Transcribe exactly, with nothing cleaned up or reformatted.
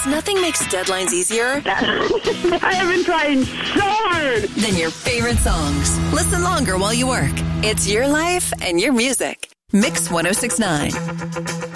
Because nothing makes deadlines easier I have been trying so hard. than your favorite songs. Listen longer while you work. It's your life and your music. Mix one oh six point nine.